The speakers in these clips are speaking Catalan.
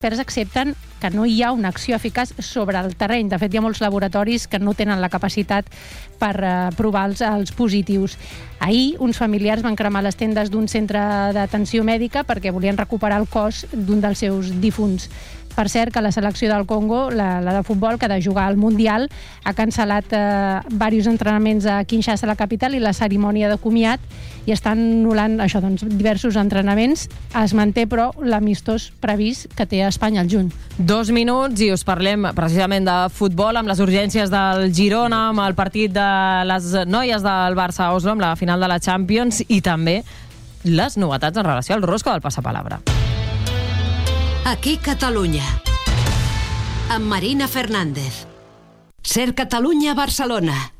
experts accepten que no hi ha una acció eficaç sobre el terreny. De fet, hi ha molts laboratoris que no tenen la capacitat per provar els positius. Ahir, uns familiars van cremar les tendes d'un centre d'atenció mèdica perquè volien recuperar el cos d'un dels seus difunts. Per cert, que la selecció del Congo, la de futbol, que ha de jugar al Mundial, ha cancel·lat diversos entrenaments a Kinshasa, la capital, i la cerimònia de comiat, i estan anul·lant això, doncs, diversos entrenaments. Es manté, però, l'amistós previst que té a Espanya al juny. 2 minuts i us parlem precisament de futbol, amb les urgències del Girona, amb el partit de les noies del Barça Oslo, amb la final de la Champions, i també les novetats en relació al rosco del passapalabra. Aquí Catalunya, amb Marina Fernández. Ser Catalunya, Barcelona.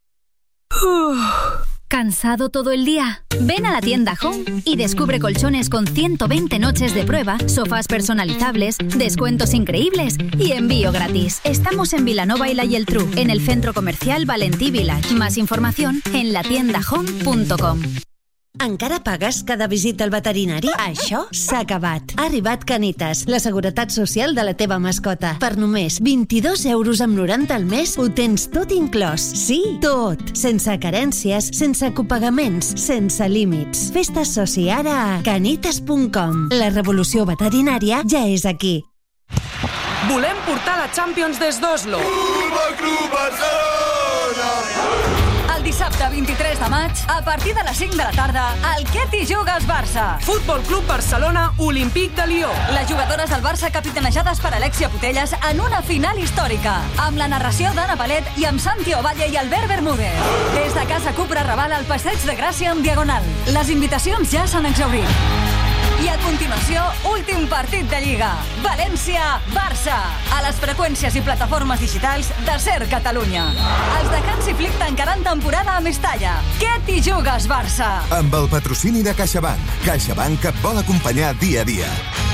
¿Cansado todo el día? Ven a la tienda Home y descubre colchones con 120 noches de prueba, sofás personalizables, descuentos increíbles y envío gratis. Estamos en Vilanova y la Geltrú, en el centro comercial Valentí Village. Más información en latiendahome.com. Encara pagues cada visita al veterinari? Això s'ha acabat. Ha arribat Canitas, la seguretat social de la teva mascota. Per només 22,90 € al mes ho tens tot inclòs. Sí, tot. Sense carències, sense copagaments, sense límits. Fes-te soci ara a canitas.com. La revolució veterinària ja és aquí. Volem portar la Champions des d'Oslo. Futbol Club Barcelona! El dissabte 23 de maig, a partir de les 5 de la tarda, al Què t'hi jugues, Barça? Futbol Club Barcelona, Olímpic de Lió. Les jugadores del Barça capitanejades per Alexia Putellas en una final històrica, amb la narració d'Anna Palet i amb Santi Ovalle i Albert Bermúdez. Des de Casa Cupra Raval al Passeig de Gràcia en Diagonal. Les invitacions ja s'han exhaurit. I a continuació, últim partit de Lliga. València-Barça. A les freqüències i plataformes digitals de Ser Catalunya. Els de Hansi Flick tancaran temporada a Mestalla. Què t'hi jugues, Barça? Amb el patrocini de CaixaBank. CaixaBank et vol acompanyar dia a dia.